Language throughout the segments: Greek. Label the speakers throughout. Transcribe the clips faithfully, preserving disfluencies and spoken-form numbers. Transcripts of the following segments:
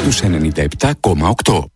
Speaker 1: στους ενενήντα επτά κόμμα οκτώ.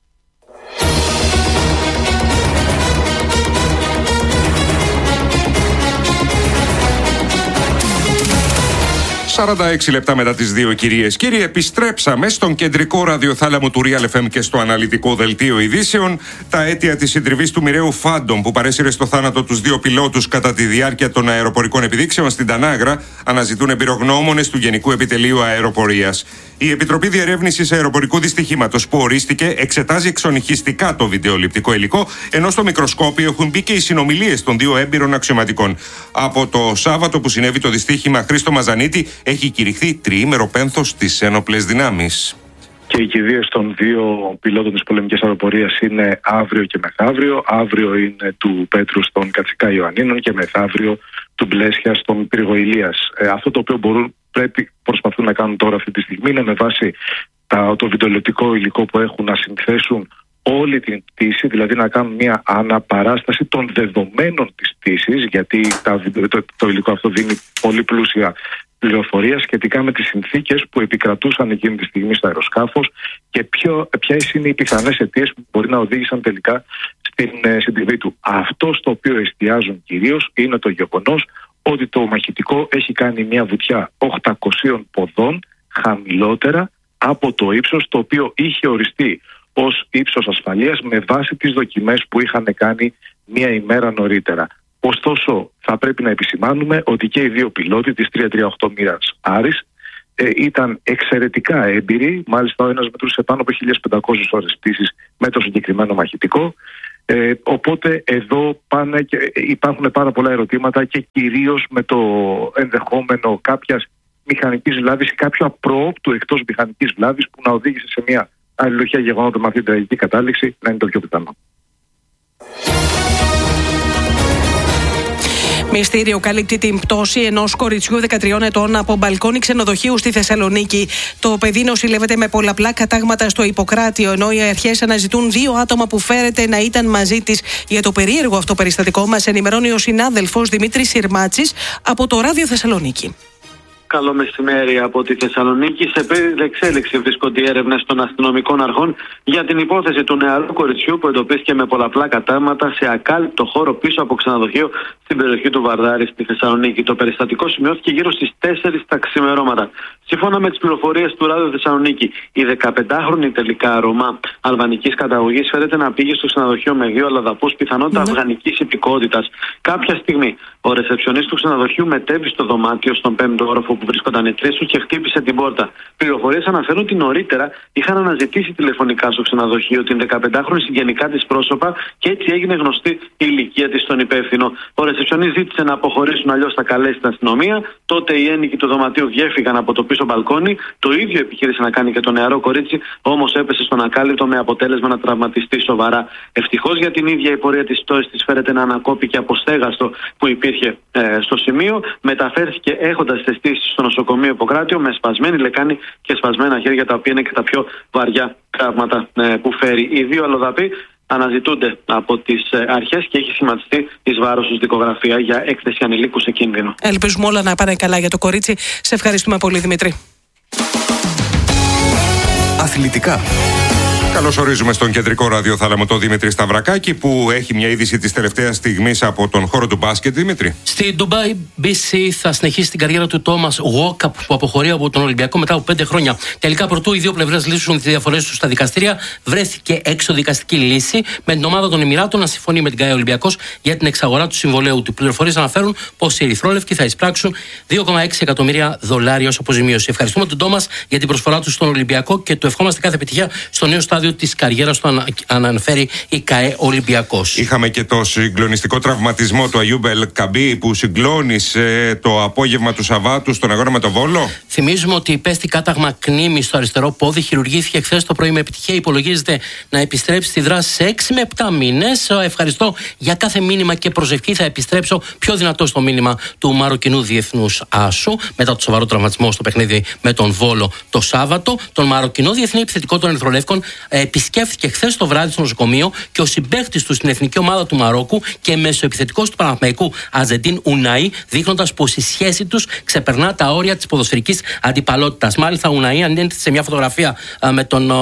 Speaker 2: σαράντα έξι λεπτά μετά τις δύο, κυρίες και κύριοι, επιστρέψαμε στον κεντρικό ραδιοθάλαμο του Real εφ εμ και στο αναλυτικό δελτίο ειδήσεων. Τα αίτια της συντριβής του μοιραίου Phantom που παρέσυρε στο θάνατο τους δύο πιλότους κατά τη διάρκεια των αεροπορικών επιδείξεων στην Τανάγρα αναζητούν εμπειρογνώμονες του Γενικού Επιτελείου Αεροπορίας. Η Επιτροπή Διερεύνησης Αεροπορικού Δυστυχήματος που ορίστηκε εξετάζει εξονυχιστικά το βιντεοληπτικό υλικό, ενώ στο μικροσκόπιο έχουν μπει και οι συνομιλίες των δύο έμπειρων αξιωματικών. Από το Σάββατο που συνέβη το δυστύχημα, Χρήστο Μαζανίτη, έχει κηρυχθεί τριήμερο πένθος στις ένοπλες δυνάμεις.
Speaker 3: Και οι κηδείες των δύο πιλότων της πολεμικής αεροπορίας είναι αύριο και μεθαύριο. Αύριο είναι του Πέτρου στον Κατσικά Ιωαννίνων και μεθαύριο του Μπλέσια στον Πύργο Ηλίας. Ε, αυτό το οποίο μπορούν, πρέπει, προσπαθούν να κάνουν τώρα αυτή τη στιγμή είναι με βάση τα, το βιντεοληπτικό υλικό που έχουν να συνθέσουν όλη την πτήση, δηλαδή να κάνουν μια αναπαράσταση των δεδομένων της πτήσης, γιατί τα, το, το υλικό αυτό δίνει πολύ πλούσια πληροφορία σχετικά με τις συνθήκες που επικρατούσαν εκείνη τη στιγμή στο αεροσκάφος και ποιες είναι οι πιθανές αιτίες που μπορεί να οδήγησαν τελικά στην ε, συντριβή του. Αυτό στο οποίο εστιάζουν κυρίως είναι το γεγονός ότι το μαχητικό έχει κάνει μια βουτιά οκτακοσίων ποδών χαμηλότερα από το ύψος το οποίο είχε οριστεί ως ύψος ασφαλείας με βάση τις δοκιμές που είχαν κάνει μια ημέρα νωρίτερα. Ωστόσο, θα πρέπει να επισημάνουμε ότι και οι δύο πιλότοι της τριακόσια τριάντα οκτώ Mirage Άρης ε, ήταν εξαιρετικά έμπειροι. Μάλιστα, ο ένας μετρούσε πάνω από χίλιες πεντακόσιες ώρες πτήσης με το συγκεκριμένο μαχητικό. Ε, οπότε εδώ πάνε και υπάρχουν πάρα πολλά ερωτήματα και κυρίως με το ενδεχόμενο κάποιας μηχανικής βλάβης ή κάποιο απροόπτου εκτός μηχανικής βλάβης που να οδήγησε σε μια αλληλουχία γεγονότα με αυτή την τραγική κατάληξη να είναι το πιο πιθανό.
Speaker 4: Μυστήριο καλύπτει την πτώση ενός κοριτσιού δεκατριών ετών από μπαλκόνι ξενοδοχείου στη Θεσσαλονίκη. Το παιδί νοσηλεύεται με πολλαπλά κατάγματα στο Ιπποκράτιο, ενώ οι αρχές αναζητούν δύο άτομα που φέρεται να ήταν μαζί της. Για το περίεργο αυτό περιστατικό μας ενημερώνει ο συνάδελφος Δημήτρης Συρμάτσης από το Ράδιο Θεσσαλονίκη.
Speaker 5: Καλό μεσημέρι από τη Θεσσαλονίκη. Σε περίεργη εξέλιξη βρίσκονται οι έρευνες των αστυνομικών αρχών για την υπόθεση του νεαρού κοριτσιού που εντοπίστηκε με πολλαπλά κατάγματα σε ακάλυπτο χώρο πίσω από ξενοδοχείο στην περιοχή του Βαρδάρη στη Θεσσαλονίκη. Το περιστατικό σημειώθηκε γύρω στις τέσσερις τα ξημερώματα. Σύμφωνα με τις πληροφορίες του Ράδιο Θεσσαλονίκη, η δεκαπεντάχρονη τελικά Ρωμά αλβανικής καταγωγής φέρεται να πήγε στο ξενοδοχείο με δύο αλλαδαπούς, πιθανότητα mm-hmm. αφγανικής υπηκότητας. Κάποια στιγμή ο ρεσεψιονίστ του ξενοδοχείου μετέβη στο δωμάτιο στον πέμπτο όροφο που βρίσκονταν οι τρεις του και χτύπησε την πόρτα. Πληροφορίες αναφέρουν ότι νωρίτερα είχαν αναζητήσει τηλεφωνικά στο ξενοδοχείο την δεκαπεντάχρονη συγγενικά της πρόσωπα και έτσι έγινε γνωστή η ηλικία της στον υπεύθυνο. Ο ρεσεψιονίστ ζήτησε να αποχωρήσουν, αλλιώς θα καλέσει την αστυνομία. Τότε οι ένοικοι του δωματίου διέφυγαν από το πίσω μπαλκόνι. Το ίδιο επιχείρησε να κάνει και το νεαρό κορίτσι, όμως έπεσε στον ακάλυπτο με αποτέλεσμα να τραυματιστεί σοβαρά. Ευτυχώς για την ίδια η πορεία της πτώσης της φέρεται να ανακόπηκε από στέγαστο που υπήρχε ε, στο σημείο. Μεταφέρθηκε έχοντας αισθήσεις στο νοσοκομείο Ιπποκράτιο με σπασμένη λεκάνη και σπασμένα χέρια, τα οποία είναι και τα πιο βαριά τραύματα ε, που φέρει. Οι δύο αλλοδαποί αναζητούνται από τις αρχές και έχει σχηματιστεί εις βάρος τους δικογραφία για έκθεση ανηλίκου σε κίνδυνο.
Speaker 4: Ελπίζουμε όλα να πάνε καλά για το κορίτσι. Σε ευχαριστούμε πολύ, Δημήτρη.
Speaker 1: Αθλητικά.
Speaker 2: Καλώς ορίζουμε στον κεντρικό ραδιοθάλαμο τον Δημήτρη Σταυρακάκη, που έχει μια είδηση της τελευταίας στιγμής από τον χώρο του μπάσκετ. Δημήτρη.
Speaker 6: Στη Dubai μπι σι θα συνεχίσει την καριέρα του Τόμας Γουόκαπ, που αποχωρεί από τον Ολυμπιακό μετά από πέντε χρόνια. Τελικά, προτού οι δύο πλευρές λύσουν τις διαφορές τους στα δικαστήρια, βρέθηκε εξωδικαστική λύση με την ομάδα των Εμιράτων να συμφωνεί με την ΚΑΕ Ολυμπιακός για την εξαγορά του συμβολέου του. Οι πληροφορίες αναφέρουν πως οι ερυθρόλευκοι θα εισπράξουν δύο κόμμα έξι εκατομμύρια δολάρια ως αποζημίωση. Ευχαριστούμε τον Τόμας για την προσφορά του στον Ολυμπιακό και του ευχόμαστε κάθε επιτυχία στο νέο στάδιο της καριέρας του, ανα, αναφέρει η ΚΑΕ Ολυμπιακός.
Speaker 2: Είχαμε και το συγκλονιστικό τραυματισμό του Αγιούμπ Ελ Καμπί που συγκλώνησε το απόγευμα του Σαββάτου στον αγώνα με το Βόλο.
Speaker 6: Θυμίζουμε ότι υπέστη κάταγμα κνήμη στο αριστερό πόδι, χειρουργήθηκε χθες το πρωί με επιτυχία. Υπολογίζεται να επιστρέψει στη δράση σε έξι με επτά μήνες. Ευχαριστώ για κάθε μήνυμα και προσευχή. Θα επιστρέψω πιο δυνατό στο μήνυμα του Μαροκινού Διεθνούς Άσου μετά το σοβαρό τραυματισμό στο παιχνίδι με τον Βόλο το Σάββατο. Τον Μαροκινό Διεθνή Επιθετικό των Ερυθρολεύκων επισκέφθηκε χθες το βράδυ στο νοσοκομείο και ο συμπαίκτης του στην εθνική ομάδα του Μαρόκου και μεσοεπιθετικός του Παναθηναϊκού Αζεντίν Ουναή, δείχνοντας πως η σχέση τους ξεπερνά τα όρια της ποδοσφαιρικής αντιπαλότητας. Μάλιστα, ο Ουναή ανέντησε σε μια φωτογραφία α, με τον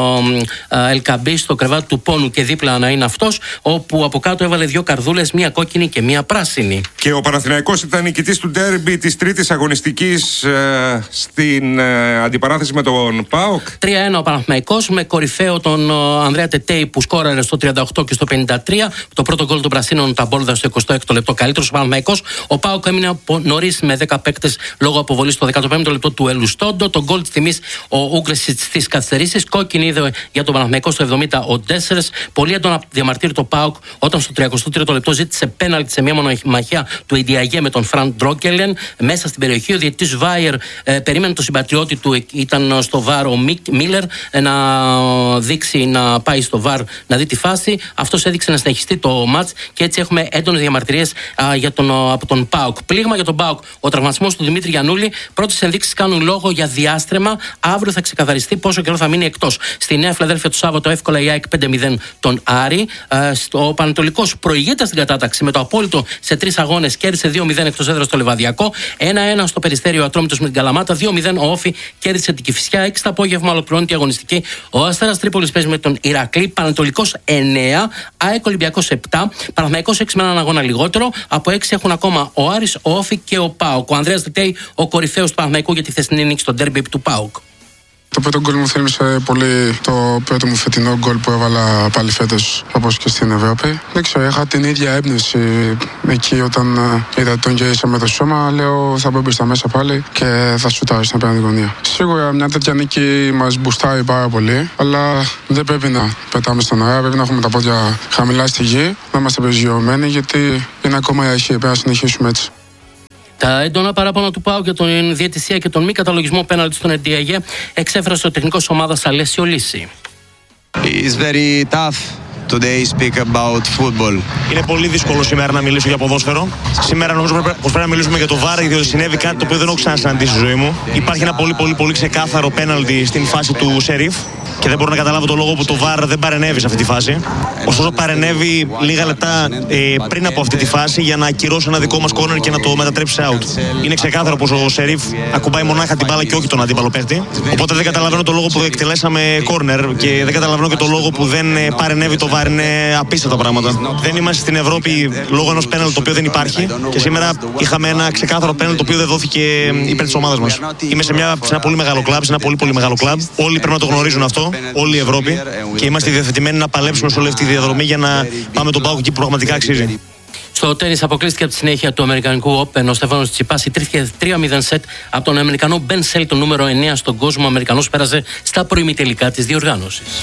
Speaker 6: Ελκαμπή στο κρεβάτι του πόνου και δίπλα να είναι αυτός, όπου από κάτω έβαλε δύο καρδούλες, μία κόκκινη και μία πράσινη.
Speaker 2: Και ο Παναθηναϊκός ήταν νικητής του ντέρμπι της τρίτης αγωνιστικής ε, στην ε, αντιπαράθεση με τον ΠΑΟΚ.
Speaker 6: τρία ένα ο Παναθηναϊκός με κορυφαίο τον ο, Ανδρέα Τετέι που σκόραρε στο τριάντα οκτώ και στο πενήντα τρία. Το πρώτο γκολ των Πρασίνων τα μπόλδα στο εικοστό έκτο λεπτό. Καλύτερος ο Παναθηναϊκός. Ο ΠΑΟΚ έμεινε νωρίς με δέκα παίκτες λόγω αποβολής στο δέκατο πέμπτο λεπτό του Ελουστόντο. Το γκολ της τιμής ο Ούγκρεσιτς στις καθυστερήσεις. Κόκκινη είδε για τον Παναθηναϊκό στο εβδομήντα ο Ντέσσερες. Πολύ έντονα διαμαρτύρει το ΠΑΟΚ όταν στο τριακοστό τρίτο λεπτό ζήτησε πέναλτι σε μια μονομαχία του Ιντιαγέ με τον Φραντ Ντρόκελεν μέσα στην περιοχή. Ο διαιτητής Βάιερ ε, περίμενε τον συμπατριώτη του, ήταν στο βαρ ο Μίλερ, ε, να δείξει να πάει στο βαρ να δει τη φάση. Αυτός έδειξε να συνεχιστεί το μάτς και έτσι έχουμε έντονες διαμαρτυρίες α, για τον, από τον ΠΑΟΚ. Πλήγμα για τον ΠΑΟΚ. Ο τραυματισμός του Δημήτρη Γιαννούλη. Πρώτες ενδείξεις κάνουν λόγο για διάστρεμα. Αύριο θα ξεκαθαριστεί πόσο καιρό θα μείνει εκτός. Στη Νέα Φιλαδέλφια το Σάββατο εύκολα η ΑΕΚ πέντε μηδέν τον Άρη. Ε, ο Πανατολικός προηγείται στην κατάταξη με το απόλυτο σε τρεις αγώνες. Κέρδισε δύο μηδέν εκτός έδρας στο Λεβαδιακό. ένα ένα στο Περιστέριο Ατρόμητος με την Καλαμάτα. δύο μηδέν ο Όφι κέρδισε την Κηφισιά. έξι το απόγευμα ολοκληρώνεται η αγωνιστική. Ο Αστέρας Τρίπολης παίζει με τον Ηρακλή. Πανατολικός εννέα. ΑΕΚ Ολυμπιακός επτά. Παναθηναϊκός έξι με έναν αγώνα λιγότερο. Από έξι έχουν ακόμα ο Άρης, ο Όφι και ο ΠΑΟΚ. Ο Ανδρέας Τετέι, ο κορυφαίος του Παναθηναϊκού για τη χθεσινή νίκη στο ντέρμπι του ΠΑΟΚ.
Speaker 7: Το πρώτο γκολ μου θύμισε πολύ το πρώτο μου φετινό γκολ που έβαλα πάλι φέτος, όπως και στην Ευρώπη. Δεν ξέρω, είχα την ίδια έμπνευση εκεί όταν είδα τον γύρισα με το σώμα. Λέω θα μπω μπροστά μέσα πάλι και θα σουτάρω στην απέναντι γωνία. Σίγουρα μια τέτοια νίκη μας μπουστάρει πάρα πολύ, αλλά δεν πρέπει να πετάμε στον αέρα. Πρέπει να έχουμε τα πόδια χαμηλά στη γη, να είμαστε προσγειωμένοι, γιατί είναι ακόμα η αρχή. Πρέπει να συνεχίσουμε έτσι.
Speaker 6: Τα έντονα παράπονα του ΠΑΟΚ για τον διαιτησία και τον μη καταλογισμό πέναλτι στον Εντιαγέ εξέφρασε ο τεχνικός ομάδας Αλέσιο Λύση.
Speaker 8: It's very tough today speak about football.
Speaker 9: Είναι πολύ δύσκολο σήμερα να μιλήσω για ποδόσφαιρο. Σήμερα νομίζω πως πρέπει να μιλήσουμε για το βαρ, διότι συνέβη κάτι το οποίο δεν έχω ξανασυναντήσει στη ζωή μου. Υπάρχει ένα πολύ πολύ πολύ ξεκάθαρο πέναλτι στην φάση του Σερίφ και δεν μπορώ να καταλάβω το λόγο που το βαρ δεν παρενέβη σε αυτή τη φάση. Ωστόσο παρενέβη λίγα λεπτά ε, πριν από αυτή τη φάση για να ακυρώσει ένα δικό μας κόρνερ και να το μετατρέψει σε out. Είναι ξεκάθαρο πως ο Σερίφ ακουμπάει μονάχα την μπάλα και όχι τον αντίπαλο παίκτη. Οπότε δεν καταλαβαίνω το λόγο που εκτελέσαμε κόρνερ και δεν καταλαβαίνω και το λόγο που δεν παρενέβη το βαρ. Είναι απίστευτα πράγματα. Δεν είμαστε στην Ευρώπη λόγω ενός πέναλ το οποίο δεν υπάρχει και σήμερα είχαμε ένα ξεκάθαρο πέναλ το οποίο δεν δόθηκε υπέρ της ομάδας μας. Είμαι σε, μια, σε ένα πολύ μεγάλο κλαμπ, σε ένα πολύ πολύ μεγάλο κλαμπ. Όλοι πρέπει να το γνωρίζουν αυτό, όλη η Ευρώπη, και είμαστε διαθετημένοι να παλέψουμε σε όλη αυτή τη διαδρομή για να πάμε τον ΠΑΟΚ εκεί που πραγματικά αξίζει.
Speaker 6: Στο τένις αποκλείστηκε από τη συνέχεια του Αμερικανικού Open ο Στέφανος Τσιπάς. Ιτήθηκε τρία μηδέν σετ από τον Αμερικανό Μπεν Σέλ, το νούμερο εννέα στον κόσμο. Ο Αμερικανός πέρασε στα προημιτελικά της διοργάνωσης.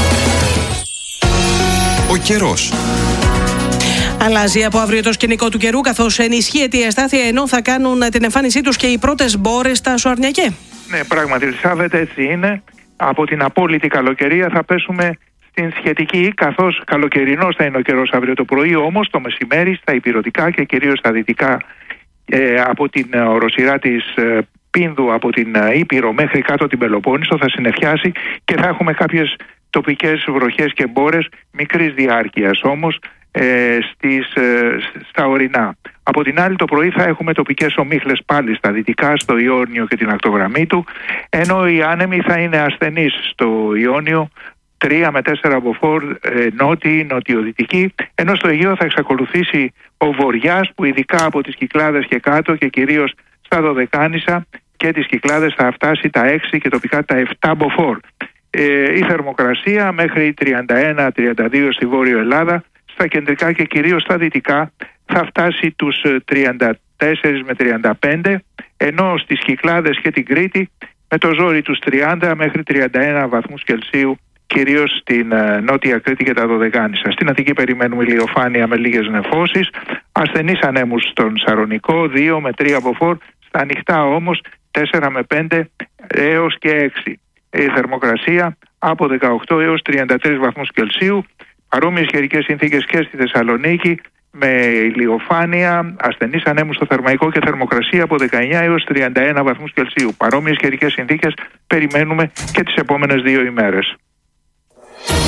Speaker 1: Ο καιρός.
Speaker 4: Αλλάζει από αύριο το σκηνικό του καιρού, καθώς ενισχύεται η αστάθεια, ενώ θα κάνουν την εμφάνισή τους και οι πρώτες μπόρες στα Σοαρνιακέ.
Speaker 10: Ναι, πράγματι, Ελισάβετ, έτσι είναι. Από την απόλυτη καλοκαιρία θα πέσουμε στην σχετική, καθώς καλοκαιρινός θα είναι ο καιρός αύριο το πρωί, όμως το μεσημέρι στα ηπειρωτικά και κυρίως στα δυτικά ε, από την οροσειρά της ε, Πίνδου, από την ε, Ήπειρο μέχρι κάτω την Πελοπόννησο θα συννεφιάσει και θα έχουμε κάποιες τοπικές βροχές και μπόρες μικρής διάρκειας όμως ε, στις, ε, στα ορεινά. Από την άλλη το πρωί θα έχουμε τοπικές ομίχλες πάλι στα δυτικά, στο Ιόνιο και την ακτογραμμή του, ενώ οι άνεμοι θα είναι ασθενείς στο Ιόνιο, τρία με τέσσερα μποφόρ ε, νότιοι, νοτιοδυτικοί, ενώ στο Αιγαίο θα εξακολουθήσει ο βοριάς που ειδικά από τις Κυκλάδες και κάτω και κυρίως στα Δωδεκάνησα και τις Κυκλάδες θα φτάσει τα έξι και τοπικά τα επτά μποφόρ. Ε, η θερμοκρασία μέχρι τριάντα ένα τριάντα δύο στη Βόρειο Ελλάδα, στα κεντρικά και κυρίως στα δυτικά θα φτάσει τους τριάντα τέσσερα με τριάντα πέντε, ενώ στις Κυκλάδες και την Κρήτη με το ζόρι τους τριάντα μέχρι τριάντα ένα βαθμούς Κελσίου, κυρίως στην uh, Νότια Κρήτη και τα Δωδεκάνησα. Στην Αττική περιμένουμε ηλιοφάνεια με λίγες νεφώσεις, ασθενείς ανέμους στον Σαρονικό, δύο με τρία μποφόρ, στα ανοιχτά όμως τέσσερα με πέντε έως και έξι. Η θερμοκρασία από δεκαοκτώ έως τριάντα τρεις βαθμούς Κελσίου, παρόμοιες καιρικές συνθήκες και στη Θεσσαλονίκη με ηλιοφάνεια, ασθενείς ανέμους στο Θερμαϊκό και θερμοκρασία από δεκαεννιά έως τριάντα ένα βαθμούς Κελσίου. Παρόμοιες καιρικές συνθήκες περιμένουμε και τις επόμενες δύο ημέρες.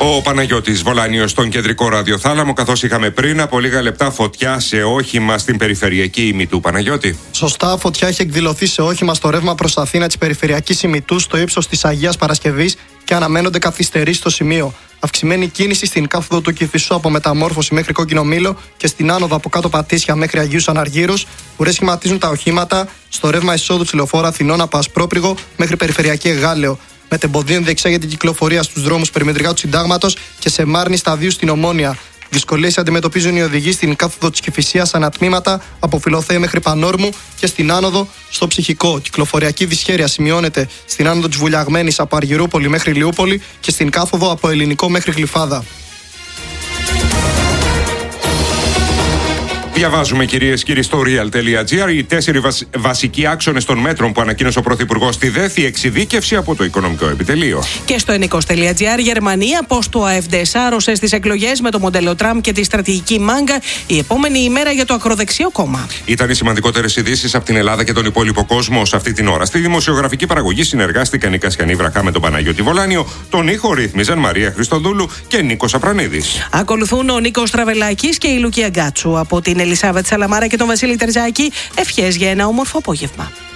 Speaker 2: Ο Παναγιώτης Βολάνιος στον κεντρικό ραδιοθάλαμο, καθώς είχαμε πριν από λίγα λεπτά φωτιά σε όχημα στην περιφερειακή ημιτού. Παναγιώτη.
Speaker 11: Σωστά, φωτιά έχει εκδηλωθεί σε όχημα στο ρεύμα προς Αθήνα της περιφερειακής ημιτού στο ύψος της Αγίας Παρασκευής και αναμένονται καθυστερήσεις στο σημείο. Αυξημένη κίνηση στην κάθοδο του Κηφισού από Μεταμόρφωση μέχρι Κόκκινο Μήλο και στην άνοδο από κάτω Πατήσια μέχρι Αγίους Αναργύρους, που σχηματίζουν τα οχήματα στο ρεύμα εισόδου της λεωφόρου Αθηνών από Ασπρόπριγο μέχρι Περιφερειακή Εγάλεο. Μετεμποδίων διεξάγεται η κυκλοφορία στους δρόμους περιμετρικά του Συντάγματος και σε Μάρνη σταδίου στην Ομόνια. Δυσκολίες αντιμετωπίζουν οι οδηγοί στην κάθοδο της Κηφισίας ανατμήματα από Φιλοθέη μέχρι Πανόρμου και στην άνοδο στο Ψυχικό. Κυκλοφοριακή δυσχέρεια σημειώνεται στην άνοδο της Βουλιαγμένης από Αργυρούπολη μέχρι Λιούπολη και στην κάθοδο από Ελληνικό μέχρι Γλυφάδα.
Speaker 2: Διαβάζουμε, κυρίες και κύριοι, στο real.gr οι τέσσερις βασ... βασικοί άξονες των μέτρων που ανακοίνωσε ο Πρωθυπουργός στη ΔΕΘ, η εξειδίκευση από το Οικονομικό Επιτελείο.
Speaker 4: Και στο ενίκος.gr, Γερμανία, πώς το ΑΕΦΔ σάρωσε στις εκλογές με το μοντέλο Τραμπ και τη στρατηγική μάγκα, η επόμενη ημέρα για το ακροδεξιό κόμμα.
Speaker 2: Ήταν οι σημαντικότερες ειδήσεις από την Ελλάδα και τον υπόλοιπο κόσμο σε αυτή την ώρα. Στη δημοσιογραφική παραγωγή συνεργάστηκαν η Κασιανή Βραχά με τον Παναγιώτη Βολάνιο, τον ήχο ρύθμιζαν Μαρία Χριστοδούλου και Νίκος Απρανίδης.
Speaker 4: Ακολουθούν ο Νίκος Τραβελάκης και η Λουκία Γκάτσου. Από την Ελισάβετ Σαλαμάρα και τον Βασίλη Τερζάκη, ευχές για ένα όμορφο απόγευμα.